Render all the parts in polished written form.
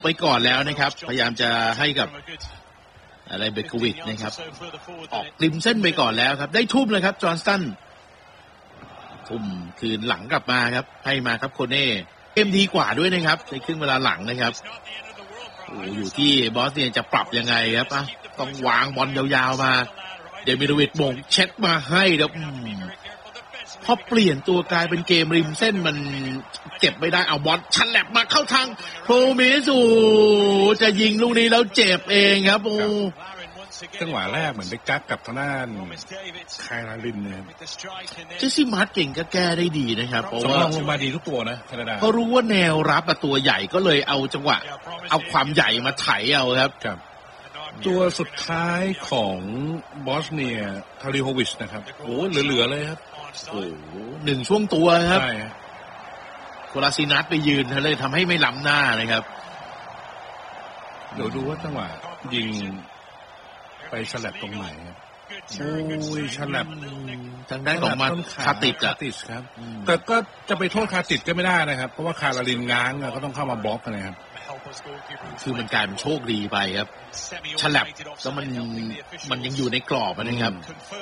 ไปก่อนแล้วนะครับพยายามจะให้กับอะไรเบควิดนะครับออกริมเส้นไปก่อนแล้วครับได้ทุ่มเลยครับจอห์นสตันทุ่มคืนหลังกลับมาครับให้มาครับโคเน่เกมดีกว่าด้วยนะครับในครึ่งเวลาหลังนะครับอยู่ที่บอสเนี่ยจะปรับยังไงครับต้องวางบอลยาวๆมาเดมิโรวิชมงเช็ดมาให้แล้วพอเปลี่ยนตัวกลายเป็นเกมริมเส้นมันเก็บไม่ได้เอาบอลชันแลบมาเข้าทางโพรมิสูจะยิงลูกนี้แล้วเจ็บเองครับจังหวะแรกเหมือนไปกักกับทางด้านไคลารินนะครับเจสซี่มาร์ตเก่งก็แก้ได้ดีนะครับเพราะว่าลงมาดีทุกตัวนะแคนาดาเพราะรู้ว่าแนวรับตัวใหญ่ก็เลยเอาจังหวะเอาความใหญ่มาไถเอาครับตัวสุดท้ายของบอสเนียทาริโฮวิชนะครับโอ้เหลือเลยครับโอ้หนึ่งช่วงตัวครับโคลาซินัสไปยืนเลยทำให้ไม่ล้ำหน้านะครับเดี๋ยวดูว่าจังหวะยิงไปฉลับตรงไหนโอ้ยฉลับทางด้านของมาคาติดครับแต่ก็จะไปโทษคาติดก็ไม่ได้นะครับเพราะว่าคาราลินง้างก็ต้องเข้ามาบล็อกนะครับคือมันกลายเป็นโชคดีไปครับฉลับแล้วมันยังอยู่ในกรอบนะครับ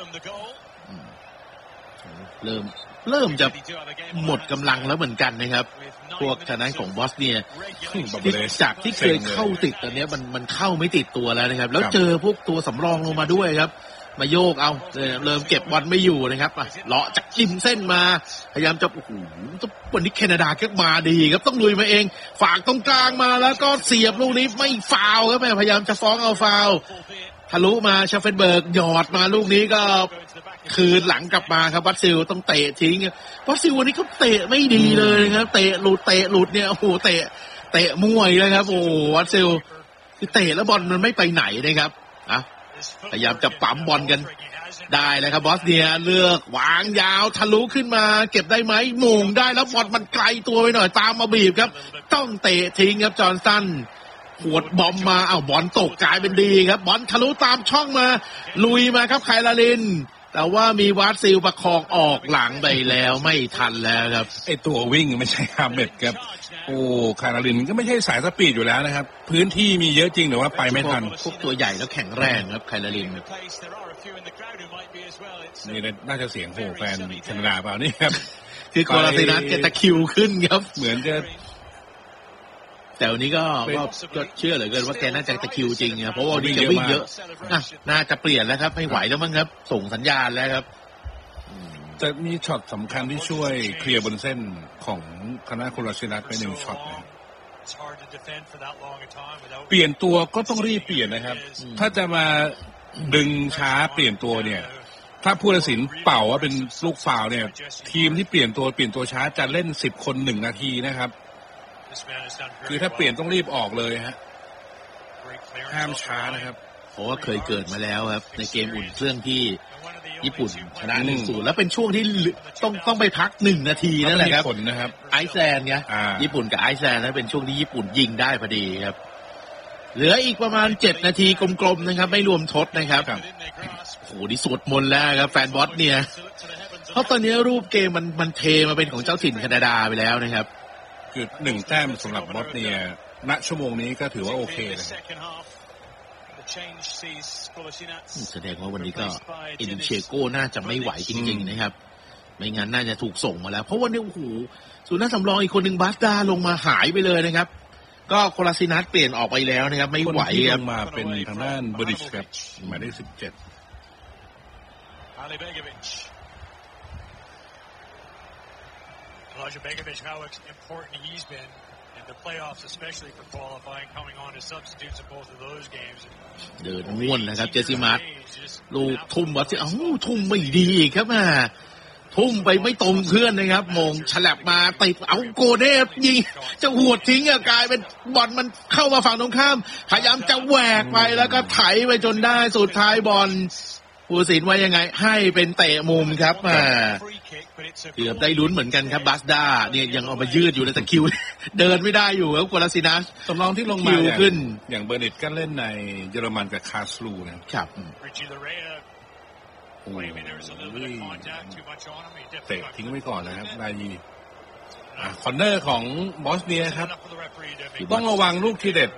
เริ่มจะหมดกำลังแล้วเหมือนกันนะครับพวกทางด้านของบอสเนียจากที่เคยเข้าติดตอนนี้มันเข้าไม่ติดตัวแล้วนะครับแล้วเจอพวกตัวสำรองลงมาด้วยครับมาโยกเอาเริ่มเก็บบอลไม่อยู่นะครับเลาะจากริมเส้นมาพยายามจะโอ้โหวันนี้แคนาดาก็มาดีครับต้องลุยมาเองฝากตรงกลางมาแล้วก็เสียบลูกนี้ไม่ฟาวครับพยายามจะฟ้องเอาฟาวทะลุมาชาเฟนเบิร์กหยอดมาลูกนี้ก็คืนหลังกลับมาครับวัตซิลต้องเตะทิ้งวัตซิลวันนี้เขาเตะไม่ดีเลยครับเตะหลุดเนี่ยโอ้โหเตะมั่วเลยครับโอ้วัตซิลคือเตะแล้วบอลมันไม่ไปไหนนะครับพยายามจะปั๊มบอลกันได้แล้วครับบอสเนียเลือกวางยาวทะลุขึ้นมาเก็บได้ไหมมงได้แล้วบอลมันไกลตัวไปหน่อยตามมาบีบครับต้องเตะทิ้งครับจอห์นสันขวดบอมมาบอลตกกลายเป็นดีครับบอลทะลุตามช่องมาลุยมาครับไคลารินแต่ว่ามีวาดซิลประคองออกหลังไปแล้วไม่ทันแล้วครับไอตัววิ่งไม่ใช่ฮาเมดครับโอ้คาราลินก็ไม่ใช่สายสปีดอยู่แล้วนะครับพื้นที่มีเยอะจริงแต่ว่าไปไม่ทันพวกตัวใหญ่แล้วแข็งแรงครับไคลารินนี่น่าจะเสียงโหแฟนแคนาดาเปล่านี่ครับคือโคลาซินัสแกตะคิวขึ้นครับเหมือนจะแต่วันนี้ก็เชื่อเหลือเกินว่าแกน่าจะตะคิวจริงนะเพราะว่าวันนี้จะวิ่งเยอะน่าจะเปลี่ยนแล้วครับไม่ไหวแล้วมั้งครับส่งสัญญาณแล้วครับจะมีช็อตสำคัญที่ช่วยเคลียร์บนเส้นของคณะโคลาซินัสไปหนึ่งช็อตนะเปลี่ยนตัวก็ต้องรีบเปลี่ยนนะครับถ้าจะมาดึงช้าเปลี่ยนตัวเนี่ยถ้าผู้ตัดสินเป่าว่าเป็นลูกฟาวล์เนี่ยทีมที่เปลี่ยนตัวช้าจะเล่น10 คน1 นาทีนะครับคือถ้าเปลี่ยนต้องรีบออกเลยฮะห้ามช้านะครับเพราะว่าเคยเกิดมาแล้วครับในเกมอุ่นเครื่องที่ญี่ปุ่นชนะ 1-0 แล้วเป็นช่วงที่ต้องไปพัก1 นาทีนั่นแหละครับไอซ์แลนด์เนี่ยญี่ปุ่นกับไอซ์แลนด์นั้นเป็นช่วงที่ญี่ปุ่นยิงได้พอดีครับเหลืออีกประมาณ7 นาทีกลมๆนะครับไม่รวมทดนะครับโอ้โหนี่สวดมนต์แล้วครับแฟนบอสเนี่ยเพราะตอนนี้รูปเกมมันเทมาเป็นของเจ้าถิ่นแคนาดาไปแล้วนะครับคือ1 แต้มสำหรับบอสเนียณชั่วโมงนี้ก็ถือว่าโอเคเลยแสดงว่าวันนี้ก็เอดินเชโก้น่าจะไม่ไหวจริงๆนะครับไม่งั้นน่าจะถูกส่งมาแล้วเพราะว่าเนี่ยโอ้โหศูนย์หน้าสำรองอีกคนหนึ่งบาสดาลงมาหายไปเลยนะครับก็โคลาซินัสเปลี่ยนออกไปแล้วนะครับไม่ไหวครับมาเป็นทางด้านบริชครับหมายเลข17 Elijah Begovic, how important he's been in the playoffs, especially for qualifying, coming on as substitutes in both of those games. เดินม่วนนะครับเจสซี่มาร์ตลูกทุ่มบอลที่ทุ่มไม่ดีครับทุ่มไปไม่ตรงเพื่อนนะครับมงฉลับมาติดเอาโกเด้ยิงจะหวดทิ้งกลายเป็นบอลมันเข้ามาฝั่งตรงข้ามพยายามจะแหวกไปแล้วก็ไถไปจนได้สุดท้ายบอลผู้ตัดสินว่ายังไงให้เป็นเตะมุมครับเกือบได้ลุ้นเหมือนกันครับบาสดาเนี่ยยังเอามายืดอยู่เลยแต่คิวเดินไม่ได้อยู่ครับโคลาซินัสสำรองที่ลงมาขึ้นอย่างเบอร์เน็ตก็เล่นในเยอรมันกับคาสลูนะครับเตะทิ้งไว้ก่อนนะครับนายยีคอร์เนอร์ของบอสเนียครับต้องระวังลูกทีเด็ด